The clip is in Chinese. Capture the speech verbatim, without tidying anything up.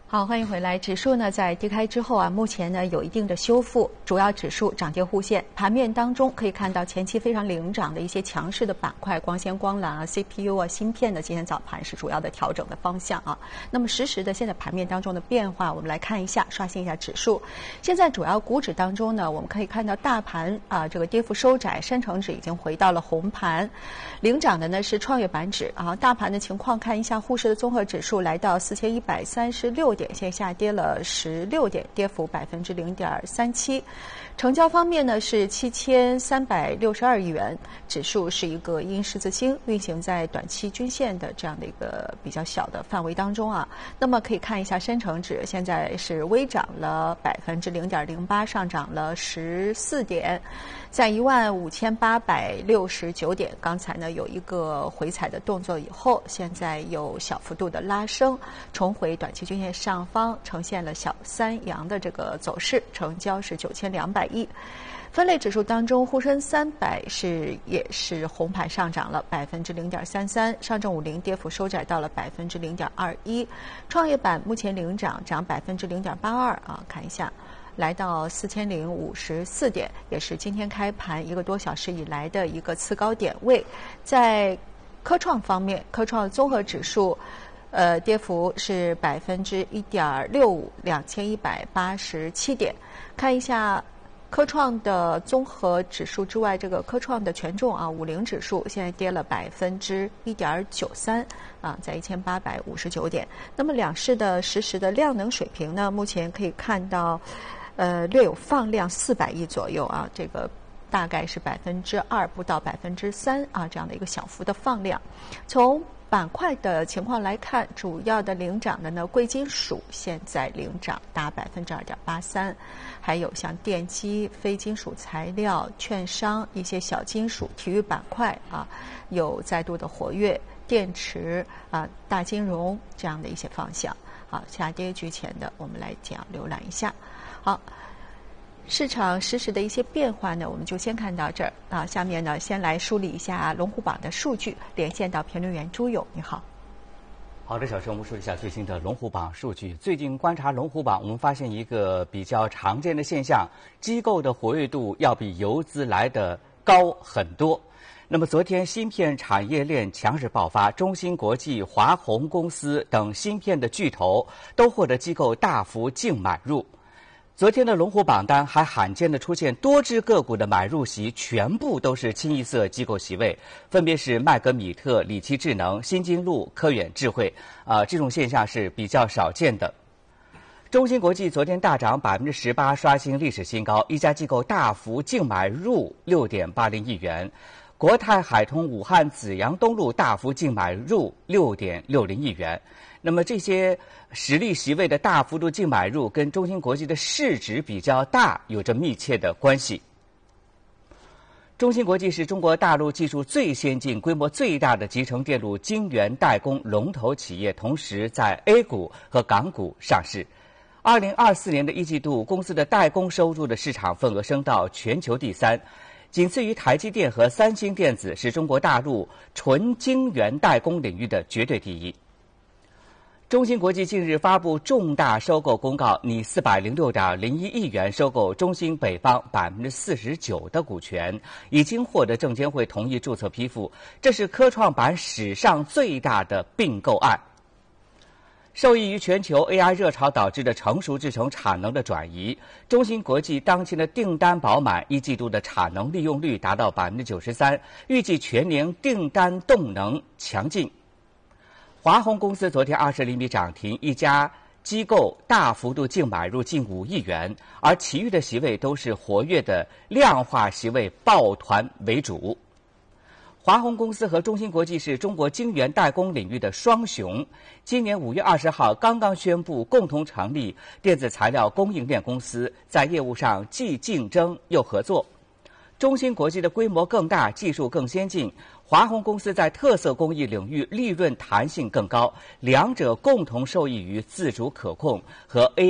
好，欢迎回来。指数呢在低开之后啊，目前呢有一定的修复，主要指数涨跌互现。盘面当中可以看到前期非常领涨的一些强势的板块，光纤、光缆啊、C P U 啊、芯片的今天早盘是主要的调整的方向啊。那么实时的现在盘面当中的变化，我们来看一下，刷新一下指数。现在主要股指当中呢，我们可以看到大盘啊这个跌幅收窄，深成指已经回到了红盘，领涨的呢是创业板指啊。大盘的情况看一下，沪市的综合指数来到四千一百三十六点，现在下跌了十六点，跌幅百分之零点三七。成交方面呢是七千三百六十二亿元，指数是一个阴十字星，运行在短期均线的这样的一个比较小的范围当中啊。那么可以看一下深成指现在是微涨了百分之零点零八，上涨了十四点，在一万五千八百六十九点。刚才呢有一个回踩的动作以后，现在有小幅度的拉升，重回短期均线上方，呈现了小三阳的这个走势，成交是九千两百亿。分类指数当中，沪深三百是也是红盘上涨了百分之零点三三，上证五零跌幅收窄到了百分之零点二一，创业板目前领涨，涨百分之零点八二啊，看一下。来到四千零五十四点，也是今天开盘一个多小时以来的一个次高点位。在科创方面，科创综合指数，呃，跌幅是百分之一点六五，两千一百八十七点。看一下科创的综合指数之外，这个科创的权重啊，五零指数现在跌了百分之一点九三啊，在一千八百五十九点。那么两市的实时的量能水平呢，目前可以看到。呃，略有放量四百亿左右啊，这个大概是百分之二不到百分之三啊，这样的一个小幅的放量。从板块的情况来看，主要的领涨的呢，贵金属现在领涨达百分之二点八三，还有像电机、非金属材料、券商一些小金属、体育板块啊，有再度的活跃，电池啊、大金融这样的一些方向。好，下跌居前的，我们来讲浏览一下。好，市场实时的一些变化呢，我们就先看到这儿啊。下面呢，先来梳理一下龙虎榜的数据，连线到评论员朱勇，你好。 好的，小陈，我们说一下最新的龙虎榜数据。最近观察龙虎榜，我们发现一个比较常见的现象，机构的活跃度要比游资来的高很多。那么昨天芯片产业链强势爆发，中芯国际、华虹公司等芯片的巨头都获得机构大幅净买入。昨天的龙虎榜单还罕见的出现多只个股的买入席全部都是清一色机构席位，分别是麦格米特、理奇智能、新金路、科远智慧，啊、呃，这种现象是比较少见的。中芯国际昨天大涨百分之十八，刷新历史新高，一家机构大幅净买入六点八零亿元。国泰海通、武汉紫阳东路大幅净买入六点六零亿元。那么这些实力席位的大幅度净买入跟中芯国际的市值比较大有着密切的关系。中芯国际是中国大陆技术最先进、规模最大的集成电路晶圆代工龙头企业，同时在 A 股和港股上市。二零二四年的一季度，公司的代工收入的市场份额升到全球第三。仅次于台积电和三星电子，是中国大陆纯晶圆代工领域的绝对第一。中芯国际近日发布重大收购公告，拟四百零六点零一亿元收购中芯北方百分之四十九的股权，已经获得证监会同意注册批复，这是科创板史上最大的并购案。受益于全球 A I 热潮导致的成熟制程产能的转移，中芯国际当前的订单饱满，一季度的产能利用率达到百分之九十三，预计全年订单动能强劲。华虹公司昨天二十厘米涨停，一家机构大幅度净买入近五亿元，而其余的席位都是活跃的量化席位抱团为主。华虹公司和中芯国际是中国晶圆代工领域的双雄，今年五月二十号刚刚宣布共同成立电子材料供应链公司，在业务上既竞争又合作。中芯国际的规模更大，技术更先进，华虹公司在特色工艺领域利润弹性更高，两者共同受益于自主可控和 A